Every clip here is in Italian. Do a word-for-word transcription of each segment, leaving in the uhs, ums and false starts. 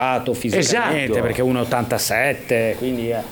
fisicamente, esatto. perché uno è ottantasette, quindi eh,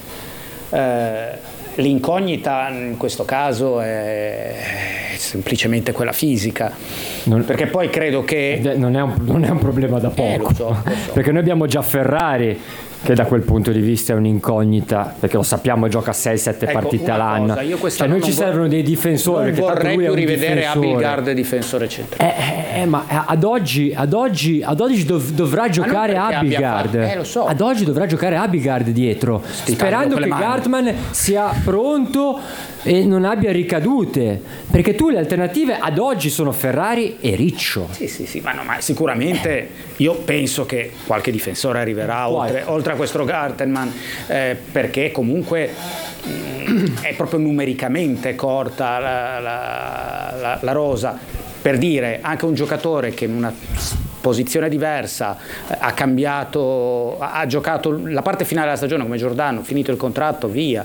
eh, l'incognita in questo caso è semplicemente quella fisica, non, perché poi credo che non è un, non è un problema da poco, eh, lo so, lo so. Perché noi abbiamo già Ferrari che da quel punto di vista è un'incognita, perché lo sappiamo, gioca sei sette ecco, partite all'anno, cioè non ci servono dei difensori, non vorrei lui più è un rivedere difensore. Abildgaard difensore centrale, eh, eh, ma ad oggi ad oggi ad oggi dov- dovrà giocare Abildgaard, eh, lo so. ad oggi dovrà giocare Abildgaard dietro, Sti sperando che Gartman sia pronto e non abbia ricadute, perché tu le alternative ad oggi sono Ferrari e Riccio. Sì, sì, sì, ma, no, ma sicuramente io penso che qualche difensore arriverà oltre, oltre a questo Gartenman, eh, perché comunque mh, è proprio numericamente corta la, la, la, la rosa. Per dire, anche un giocatore che in una posizione diversa eh, ha cambiato, ha, ha giocato la parte finale della stagione come Giordano, finito il contratto, via.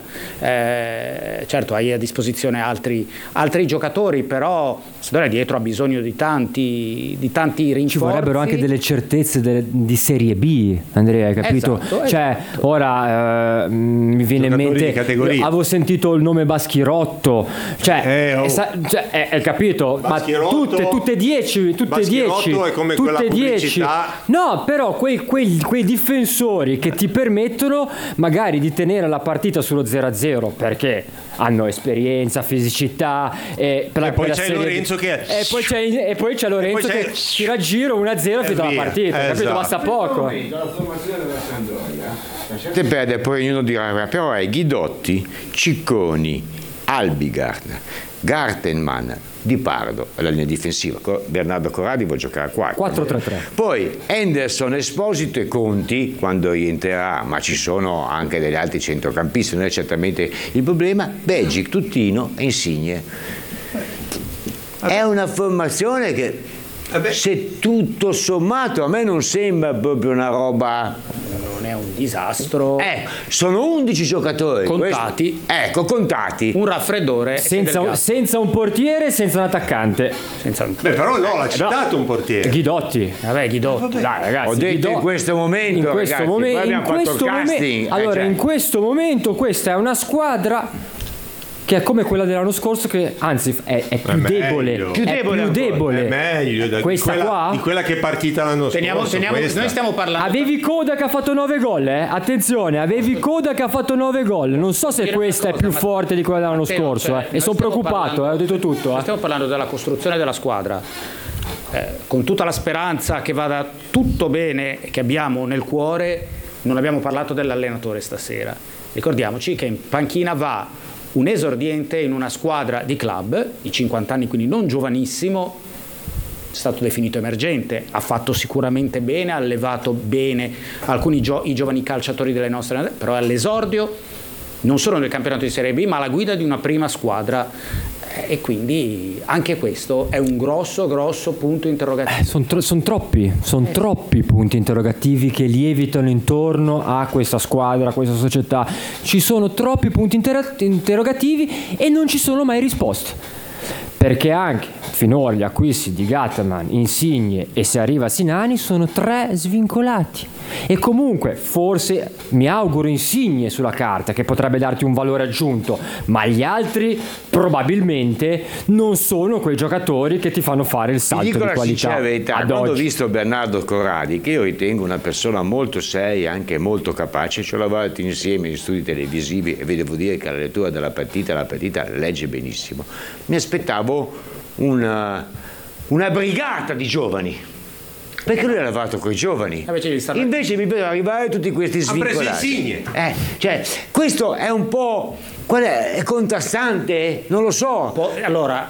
Eh, certo, hai a disposizione altri, altri giocatori, però Sampdoria dietro ha bisogno di tanti, di tanti rinforzi. Ci vorrebbero anche delle certezze delle, di Serie B, Andrea, hai capito? Esatto, cioè, esatto. ora eh, mi viene in mente, avevo sentito il nome Baschirotto, cioè, eh, oh. è, cioè è, è capito, Baschirotto, ma tutte, tutte dieci, tutte dieci, è come tutte quella dieci. No, però quei, quei, quei difensori che ti permettono magari di tenere la partita sullo zero a zero, perché hanno esperienza, fisicità e, per e la, poi per c'è serie... Lorenzo che e poi c'è, e poi c'è Lorenzo poi c'è... che tira a giro uno a zero e finita la partita, esatto. capito? Basta poco. La formazione della Sampdoria te perde, poi ognuno dirà, però hai Ghidotti, Cicconi, Abildgaard, Gartenman, Di Pardo alla linea difensiva, Bernardo Corradi vuole giocare a quattro, quattro tre tre. Poi Henderson, Esposito e Conti quando rientrerà, ma ci sono anche degli altri centrocampisti, non è certamente il problema. Begic, Tuttino e Insigne. È una formazione che, se tutto sommato, a me non sembra proprio una roba, non è un disastro. Eh, sono undici giocatori contati. Questo, ecco, contati. Un raffreddore senza un, senza un portiere, senza un attaccante. Senza un... Beh, però no, l'ha citato un portiere. Ghidotti. Vabbè, Ghidotti. Dai, ragazzi, Ho detto Ghido... in questo momento, in questo ragazzi, momen- poi in abbiamo questo fatto il casting. momen- Eh, allora, cioè. in questo momento questa è una squadra che è come quella dell'anno scorso, che anzi è, è più È debole, meglio. più debole, più debole. È meglio da questa di quella, qua di quella che è partita l'anno Teniamo, scorso. teniamo, questa. noi stiamo parlando. Avevi Coda che ha fatto nove gol, eh? Attenzione, avevi Coda che ha fatto nove gol. Non so se questa è più forte di quella dell'anno Matteo, scorso, cioè, eh? E sono preoccupato, parlando, eh? Ho detto tutto. Eh? Stiamo parlando della costruzione della squadra, eh, con tutta la speranza che vada tutto bene, che abbiamo nel cuore. Non abbiamo parlato dell'allenatore stasera. Ricordiamoci che in panchina va un esordiente in una squadra di club, di cinquanta anni, quindi non giovanissimo, è stato definito emergente, ha fatto sicuramente bene, ha allevato bene alcuni gio- i giovani calciatori delle nostre, però è all'esordio non solo nel campionato di Serie B, ma alla guida di una prima squadra, eh, e quindi anche questo è un grosso grosso punto interrogativo. Eh, sono tro- son troppi, sono eh. troppi punti interrogativi che lievitano intorno a questa squadra, a questa società. Ci sono troppi punti inter- interrogativi e non ci sono mai risposte. Perché anche finora gli acquisti di Gatterman, Insigne e se arriva Sinani sono tre svincolati. E comunque forse mi auguro Insigne sulla carta, che potrebbe darti un valore aggiunto, ma gli altri probabilmente non sono quei giocatori che ti fanno fare il salto Ti dico di la qualità. sincera verità, ad quando oggi. ho visto Bernardo Corradi, che io ritengo una persona molto seria, anche molto capace, ci ho lavorato insieme in studi televisivi e devo dire che alla lettura della partita la partita legge benissimo, mi aspettavo una, una brigata di giovani, perché lui ha lavorato con i giovani, invece mi vedo arrivare tutti questi svincolati. Ha preso Insigne. Eh, cioè, questo è un po', qual è? È contrastante? Non lo so. Po- allora,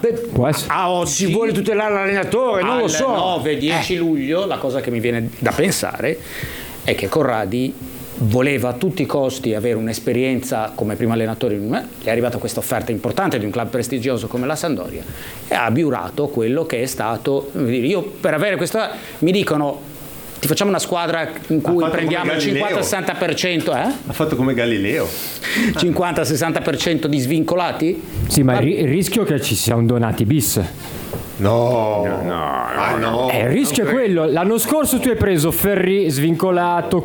a oggi si vuole tutelare l'allenatore, non lo so. Al nove dieci eh. luglio la cosa che mi viene da pensare è che Corradi voleva a tutti i costi avere un'esperienza come primo allenatore, gli è arrivata questa offerta importante di un club prestigioso come la Sampdoria e ha abiurato quello che è stato, io per avere questa, mi dicono ti facciamo una squadra in cui prendiamo il cinquanta sessanta per cento, eh? Ha fatto come Galileo, cinquanta sessanta per cento di svincolati? Sì, ma il rischio che ci sia un Donati bis. No, no, no, ah, no. Eh, il rischio è quello. L'anno scorso tu hai preso Ferri svincolato,